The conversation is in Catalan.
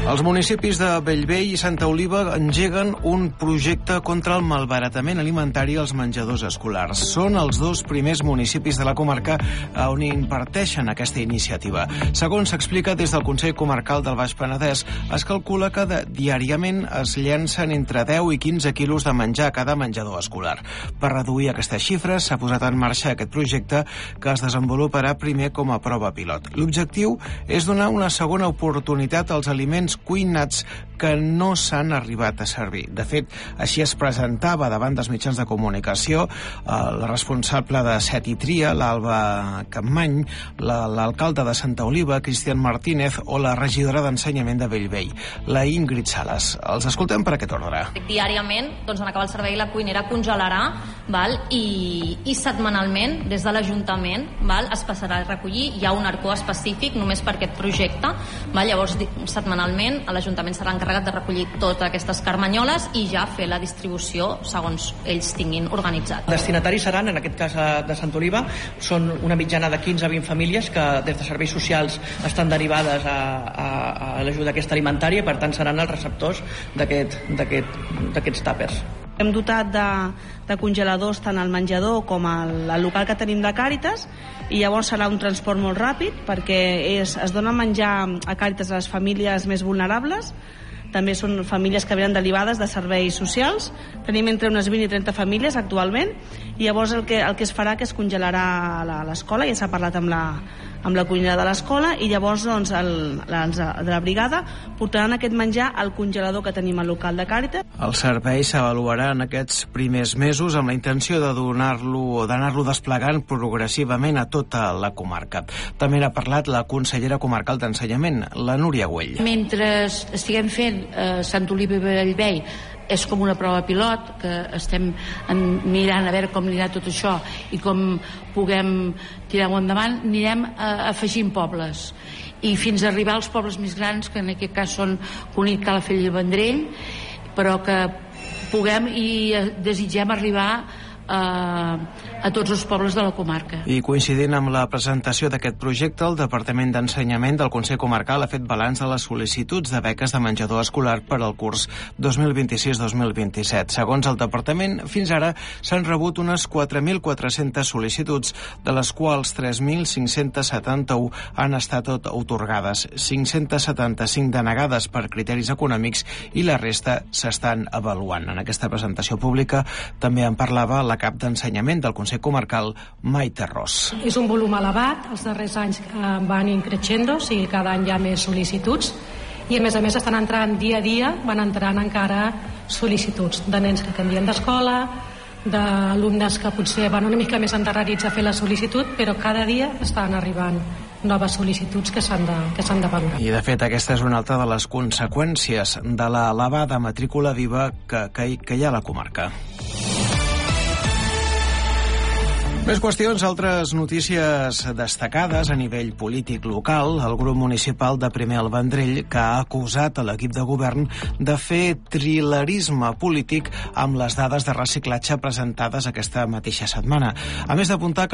Els municipis de Bellvei i Santa Oliva engeguen un projecte contra el malbaratament alimentari als menjadors escolars. Són els dos primers municipis de la comarca on imparteixen aquesta iniciativa. Segons s'explica des del Consell Comarcal del Baix Penedès, es calcula que diàriament es llencen entre 10 i 15 quilos de menjar a cada menjador escolar. Per reduir aquestes xifres s'ha posat en marxa aquest projecte que es desenvoluparà primer com a prova pilot. L'objectiu és donar una segona oportunitat als aliments cuinats que no s'han arribat a servir. De fet, així es presentava davant dels mitjans de comunicació la responsable de Set i Tria, l'Alba Campmany, l'alcalde de Santa Oliva, Cristian Martínez, o la regidora d'Ensenyament de Bellvei, la Ingrid Salas. Els escoltem per aquest ordre. Diàriament, en acabar el servei, la cuinera congelarà i setmanalment, des de l'Ajuntament, es passarà a recollir. Hi ha un arcó específic només per aquest projecte. Llavors, setmanalment, l'Ajuntament serà encarregat de recollir totes aquestes carmanyoles i ja fer la distribució segons ells tinguin organitzat. Destinataris seran, en aquest cas de Santa Oliva, són una mitjana de 15 a 20 famílies que des de serveis socials estan derivades a l'ajuda aquesta alimentària i per tant seran els receptors d'aquests tàpers. Hem dotat de congeladors tant al menjador com al local que tenim de Càritas i llavors serà un transport molt ràpid perquè es dona menjar a Càritas a les famílies més vulnerables. També són famílies que venen derivades de serveis socials. Tenim entre unes 20 i 30 famílies actualment i llavors el que es farà que es congelarà a l'escola, ja s'ha parlat amb la cuinera de l'escola i llavors els de la brigada portaran aquest menjar al congelador que tenim al local de Càritas. El servei s'avaluarà en aquests primers mesos amb la intenció de d'anar-lo desplegant progressivament a tota la comarca. També n'ha parlat la consellera comarcal d'Ensenyament, la Núria Güell. Mentre estiguem fent Sant Oliva i Bellvei és com una prova pilot que estem mirant a veure com anirà tot això i com puguem tirar-ho endavant, anirem afegint pobles i fins a arribar als pobles més grans, que en aquest cas són Cunit, Calafell i Vendrell, però que puguem i desitgem arribar a tots els pobles de la comarca. I coincidint amb la presentació d'aquest projecte, el Departament d'Ensenyament del Consell Comarcal ha fet balanç de les sol·licituds de beques de menjador escolar per al curs 2026-2027. Segons el Departament, fins ara s'han rebut unes 4.400 sol·licituds, de les quals 3.571 han estat atorgades, 575 denegades per criteris econòmics i la resta s'estan avaluant. En aquesta presentació pública també en parlava la cap d'Ensenyament del Consell Comarcal, Maite Ros. És un volum elevat, els darrers anys van increixendo, o sigui, cada any hi ha més sol·licituds i a més estan entrant dia a dia, van entrant encara sol·licituds de nens que canvien d'escola, d'alumnes que potser van una mica més endarrerits a fer la sol·licitud, però cada dia estan arribant noves sol·licituds que s'han de valorar. I de fet aquesta és una altra de les conseqüències de l'elevada matrícula viva que hi ha a la comarca. Més qüestions, altres notícies destacades a nivell polític local. El grup municipal de Primer al Vendrell, que ha acusat a l'equip de govern de fer trilerisme polític amb les dades de reciclatge presentades aquesta mateixa setmana. A més d'apuntar que